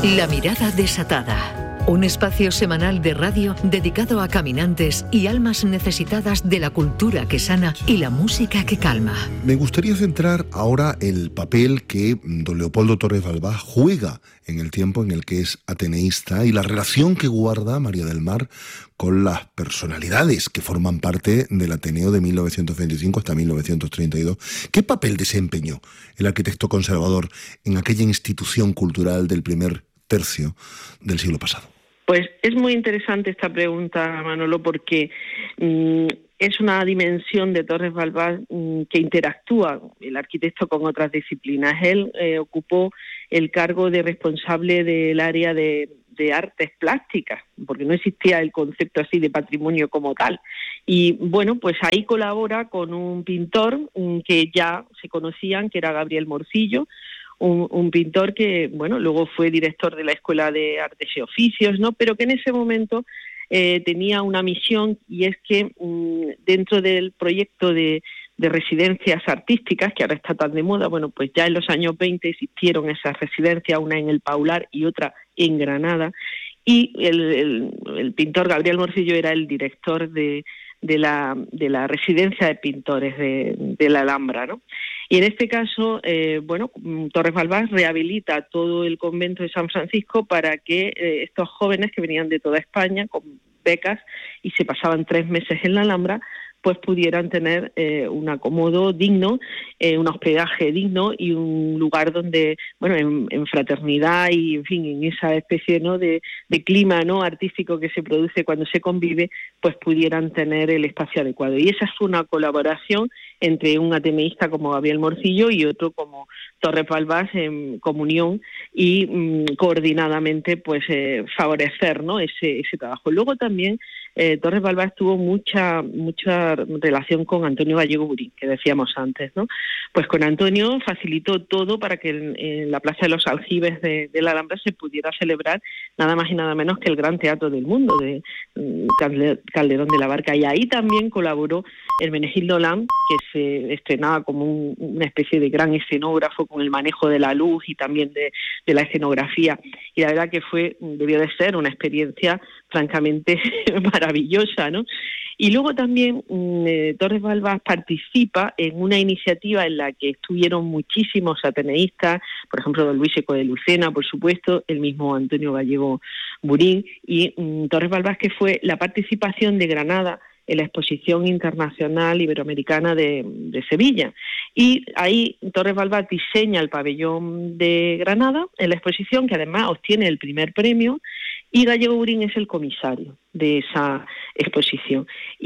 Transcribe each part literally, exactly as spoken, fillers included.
La mirada desatada. Un espacio semanal de radio dedicado a caminantes y almas necesitadas de la cultura que sana y la música que calma. Me gustaría centrar ahora el papel que don Leopoldo Torres Balbás juega en el tiempo en el que es ateneísta y la relación que guarda María del Mar con las personalidades que forman parte del Ateneo de mil novecientos veinticinco hasta mil novecientos treinta y dos. ¿Qué papel desempeñó el arquitecto conservador en aquella institución cultural del primer tercio del siglo pasado? Pues es muy interesante esta pregunta, Manolo, porque mmm, es una dimensión de Torres Balbás mmm, que interactúa el arquitecto con otras disciplinas. Él eh, ocupó el cargo de responsable del área de, de artes plásticas, porque no existía el concepto así de patrimonio como tal. Y bueno, pues ahí colabora con un pintor mmm, que ya se conocían, que era Gabriel Morcillo, Un, un pintor que, bueno, luego fue director de la Escuela de Artes y Oficios, ¿no? Pero que en ese momento eh, tenía una misión, y es que mmm, dentro del proyecto de, de residencias artísticas, que ahora está tan de moda, bueno, pues ya en los años veinte existieron esas residencias, una en el Paular y otra en Granada, y el, el, el pintor Gabriel Morcillo era el director de, de, la, de la residencia de pintores de, de la Alhambra, ¿no? Y en este caso, eh, bueno, Torres Balbás rehabilita todo el convento de San Francisco para que eh, estos jóvenes que venían de toda España con becas y se pasaban tres meses en la Alhambra, pues pudieran tener eh, un acomodo digno, eh, un hospedaje digno y un lugar donde, bueno, en, en fraternidad y, en fin, en esa especie, ¿no?, de, de clima, ¿no?, artístico que se produce cuando se convive, pues pudieran tener el espacio adecuado. Y esa fue una colaboración entre un ateneísta como Gabriel Morcillo y otro como Torres Balbás en comunión y mmm, coordinadamente, pues, eh, favorecer, ¿no?, ese, ese trabajo. Luego también eh, Torres Balbás tuvo mucha, mucha relación con Antonio Gallego Burín, que decíamos antes, ¿no? Pues con Antonio facilitó todo para que en, en la Plaza de los Aljibes de, de la Alhambra se pudiera celebrar nada más y nada menos que el gran teatro del mundo de um, Calderón de la Barca, y ahí también colaboró Hermenegildo Lam, que se estrenaba como un, una especie de gran escenógrafo con el manejo de la luz y también de, de la escenografía, y la verdad que fue, debió de ser una experiencia francamente maravillosa, ¿no? Y luego también eh, Torres Balbás participa en una iniciativa en la que estuvieron muchísimos ateneístas, por ejemplo, don Luis Eco de Lucena, por supuesto, el mismo Antonio Gallego Burín, y mm, Torres Balbás, que fue la participación de Granada en la Exposición Internacional Iberoamericana de, de Sevilla. Y ahí Torres Balbás diseña el pabellón de Granada en la exposición, que además obtiene el primer premio, y Gallego Burín es el comisario de esa exposición.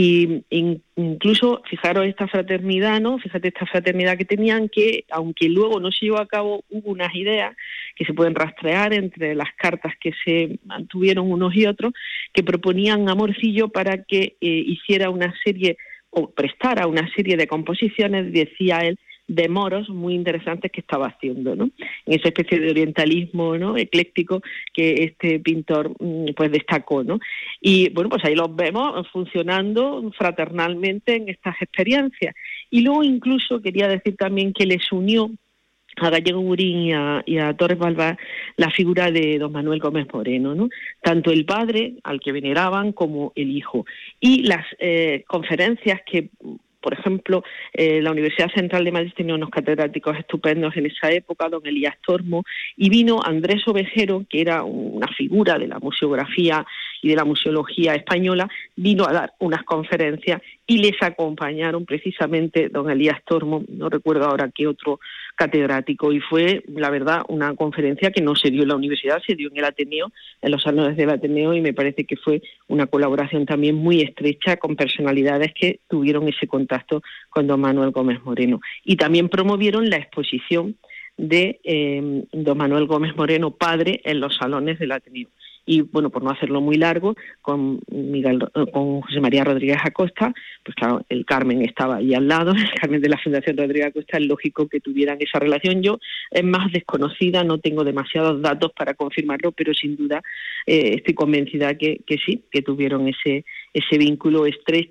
Y in, incluso, fijaros esta fraternidad, ¿no? Fíjate esta fraternidad que tenían, que aunque luego no se llevó a cabo, hubo unas ideas que se pueden rastrear entre las cartas que se mantuvieron unos y otros, que proponían a Morcillo para que eh, hiciera una serie, o prestara una serie de composiciones, decía él, de moros muy interesantes que estaba haciendo, ¿no? En esa especie de orientalismo, ¿no?, ecléctico que este pintor pues destacó, ¿no? Y bueno, pues ahí los vemos funcionando fraternalmente en estas experiencias. Y luego incluso quería decir también que les unió a Gallego Burín y a, y a Torres Balbás la figura de don Manuel Gómez Moreno, ¿no? Tanto el padre, al que veneraban, como el hijo. Y las eh, conferencias que, por ejemplo, eh, la Universidad Central de Madrid tenía unos catedráticos estupendos en esa época, don Elías Tormo, y vino Andrés Ovejero, que era una figura de la museografía y de la museología española, vino a dar unas conferencias y les acompañaron precisamente don Elías Tormo, no recuerdo ahora qué otro catedrático, y fue, la verdad, una conferencia que no se dio en la universidad, se dio en el Ateneo, en los salones del Ateneo, y me parece que fue una colaboración también muy estrecha con personalidades que tuvieron ese contacto con don Manuel Gómez Moreno. Y también promovieron la exposición de eh, don Manuel Gómez Moreno, padre, en los salones del Ateneo. Y bueno, por no hacerlo muy largo, con Miguel, con José María Rodríguez Acosta, pues claro, el Carmen estaba ahí al lado, el Carmen de la Fundación Rodríguez Acosta, es lógico que tuvieran esa relación. Yo es más desconocida, no tengo demasiados datos para confirmarlo, pero sin duda eh, estoy convencida que, que sí, que tuvieron ese, ese vínculo estrecho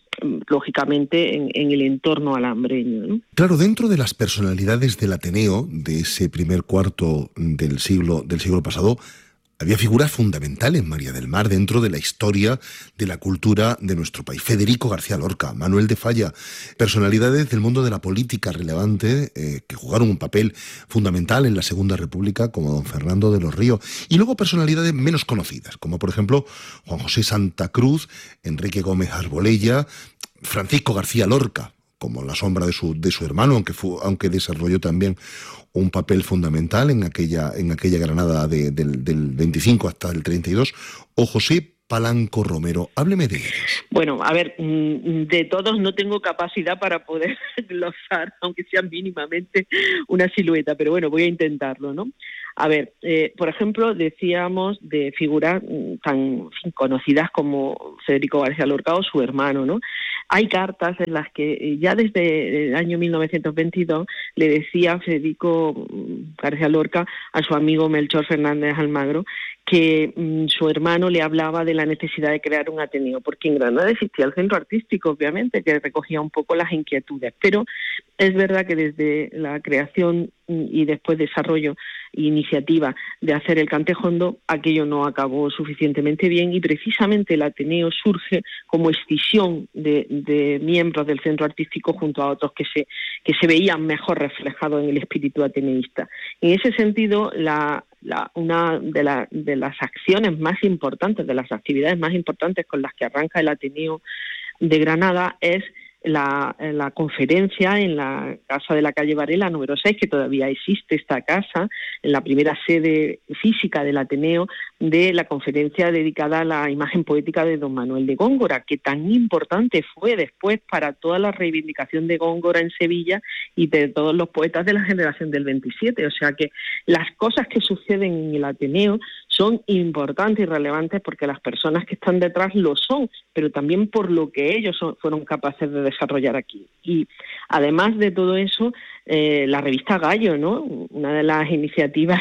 lógicamente en, en el entorno alhambreño, ¿no? Claro, dentro de las personalidades del Ateneo de ese primer cuarto del siglo del siglo pasado, había figuras fundamentales, María del Mar, dentro de la historia de la cultura de nuestro país. Federico García Lorca, Manuel de Falla, personalidades del mundo de la política relevante eh, que jugaron un papel fundamental en la Segunda República, como don Fernando de los Ríos. Y luego personalidades menos conocidas, como por ejemplo Juan José Santa Cruz, Enrique Gómez Arbolella, Francisco García Lorca, como la sombra de su, de su hermano, aunque, fue, aunque desarrolló también un papel fundamental en aquella, en aquella Granada de, del, del veinticinco hasta el treinta y dos, o José Palanco Romero. Hábleme de ellos. Bueno, a ver, de todos no tengo capacidad para poder glosar, aunque sea mínimamente una silueta, pero bueno, voy a intentarlo, ¿no? A ver, eh, por ejemplo, decíamos de figuras tan conocidas como Federico García Lorca o su hermano, ¿no? Hay cartas en las que ya desde el año mil novecientos veintidós le decía Federico García Lorca a su amigo Melchor Fernández Almagro que mmm, su hermano le hablaba de la necesidad de crear un Ateneo, porque en Granada existía el centro artístico, obviamente, que recogía un poco las inquietudes, pero es verdad que desde la creación y después desarrollo e iniciativa de hacer el Cantejondo, aquello no acabó suficientemente bien y precisamente el Ateneo surge como escisión de, de miembros del centro artístico junto a otros que se, que se veían mejor reflejados en el espíritu ateneísta. En ese sentido, la La, una de, la, de las acciones más importantes, de las actividades más importantes con las que arranca el Ateneo de Granada es la, la conferencia en la Casa de la Calle Varela número seis, que todavía existe esta casa, en la primera sede física del Ateneo, de la conferencia dedicada a la imagen poética de don Manuel de Góngora, que tan importante fue después para toda la reivindicación de Góngora en Sevilla y de todos los poetas de la generación del veintisiete. O sea que las cosas que suceden en el Ateneo son importantes y relevantes porque las personas que están detrás lo son, pero también por lo que ellos son, fueron capaces de desarrollar aquí. Y además de todo eso, eh, la revista Gallo, ¿no? Una de las iniciativas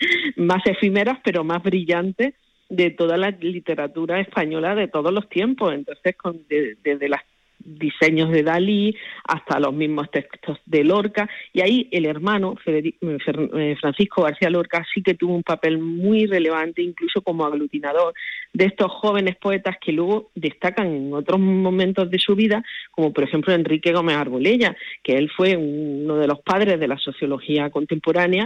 más efímeras pero más brillantes de toda la literatura española de todos los tiempos. Entonces, con, de, desde las diseños de Dalí hasta los mismos textos de Lorca, y ahí el hermano Federico, Francisco García Lorca sí que tuvo un papel muy relevante, incluso como aglutinador de estos jóvenes poetas que luego destacan en otros momentos de su vida, como por ejemplo Enrique Gómez Arbolella, que él fue uno de los padres de la sociología contemporánea,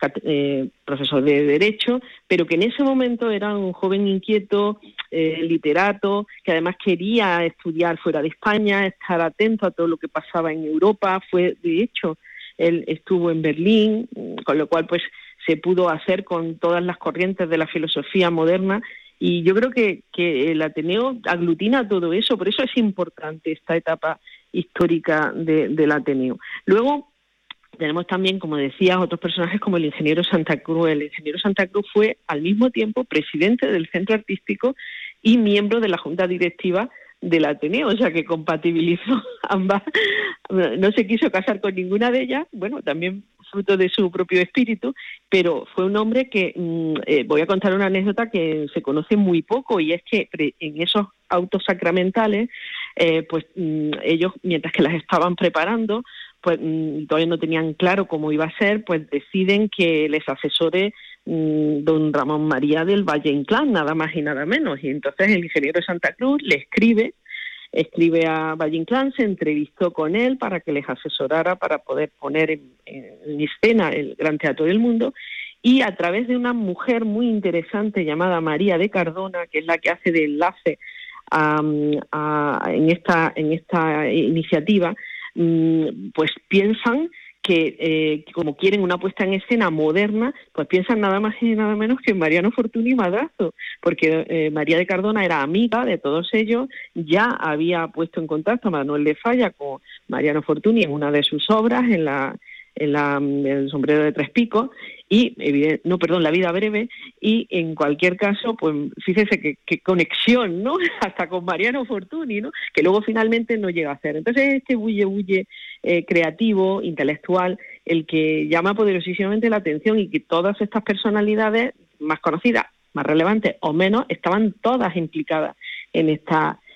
eh, profesor de Derecho, pero que en ese momento era un joven inquieto, eh, literato, que además quería estudiar fuera de España, estar atento a todo lo que pasaba en Europa. Fue, de hecho, él estuvo en Berlín, con lo cual pues se pudo hacer con todas las corrientes de la filosofía moderna, y yo creo que, que el Ateneo aglutina todo eso, por eso es importante esta etapa histórica de, del Ateneo. Luego tenemos también, como decía, otros personajes como el ingeniero Santa Cruz. El ingeniero Santa Cruz fue al mismo tiempo presidente del Centro Artístico y miembro de la Junta Directiva del Ateneo, o sea que compatibilizó ambas. No se quiso casar con ninguna de ellas, bueno, también fruto de su propio espíritu, pero fue un hombre que, eh, voy a contar una anécdota que se conoce muy poco, y es que en esos autos sacramentales, eh, pues ellos, mientras que las estaban preparando, pues todavía no tenían claro cómo iba a ser, pues deciden que les asesore mmm, don Ramón María del Valle Inclán, nada más y nada menos. Y entonces el ingeniero de Santa Cruz le escribe, escribe a Valle Inclán, se entrevistó con él para que les asesorara para poder poner en, en escena el Gran Teatro del Mundo, y a través de una mujer muy interesante llamada María de Cardona, que es la que hace de enlace a, a, en, esta, en esta iniciativa, pues piensan que, eh, como quieren una puesta en escena moderna, pues piensan nada más y nada menos que en Mariano Fortuny Madrazo, porque eh, María de Cardona era amiga de todos ellos, ya había puesto en contacto a Manuel de Falla con Mariano Fortuny en una de sus obras, en la en la el sombrero de tres picos, y no, perdón, La vida breve, y en cualquier caso, pues fíjese qué que conexión, ¿no? Hasta con Mariano Fortuny, ¿no? Que luego finalmente no llega a hacer. Entonces este bulle bulle eh, creativo, intelectual, el que llama poderosísimamente la atención, y que todas estas personalidades más conocidas, más relevantes o menos, estaban todas implicadas en esta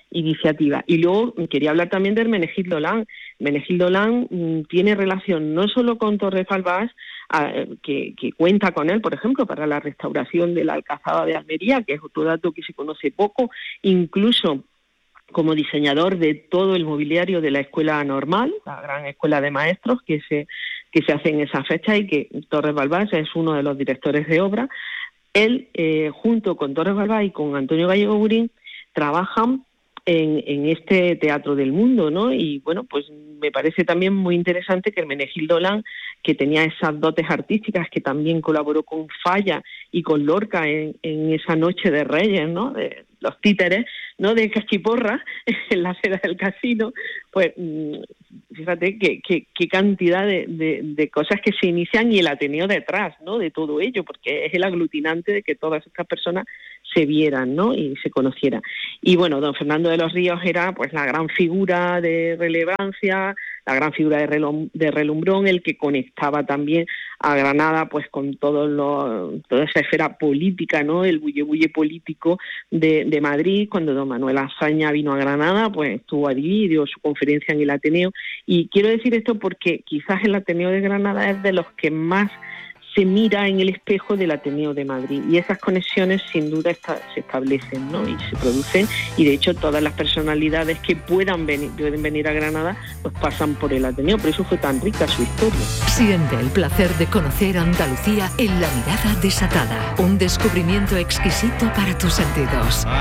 iniciativa. Y luego quería hablar también de Hermenegildo Lan. Hermenegildo Lan mmm, tiene relación no solo con Torres Balbás, que, que cuenta con él, por ejemplo, para la restauración de la Alcazaba de Almería, que es otro dato que se conoce poco, incluso como diseñador de todo el mobiliario de la Escuela Normal, la gran escuela de maestros que se, que se hace en esa fecha, y que Torres Balbás es uno de los directores de obra. Él, eh, junto con Torres Balbás y con Antonio Gallego Burín, trabajan en, en este Teatro del Mundo, ¿no? Y bueno, pues me parece también muy interesante que Hermenegildo Lan, que tenía esas dotes artísticas, que también colaboró con Falla y con Lorca en, en esa Noche de Reyes, ¿no? De los títeres, ¿no? De Cachiporra, en la acera del casino, pues fíjate qué que, que cantidad de, de, de cosas que se inician, y el Ateneo detrás, ¿no? De todo ello, porque es el aglutinante de que todas estas personas se vieran, ¿no? Y se conocieran. Y bueno, don Fernando de los Ríos era pues la gran figura de relevancia, la gran figura de, relum, de relumbrón, el que conectaba también a Granada pues con todo lo, toda esa esfera política, ¿no? El bulle bulle político de, de Madrid. Cuando don Manuel Azaña vino a Granada, pues estuvo allí, dio su conferencia en el Ateneo. Y quiero decir esto porque quizás el Ateneo de Granada es de los que más se mira en el espejo del Ateneo de Madrid, y esas conexiones sin duda está, se establecen, ¿no? Y se producen, y de hecho todas las personalidades que puedan venir, pueden venir a Granada pues pasan por el Ateneo. Por eso fue tan rica su historia. Siente el placer de conocer Andalucía en La Mirada Desatada, un descubrimiento exquisito para tus sentidos.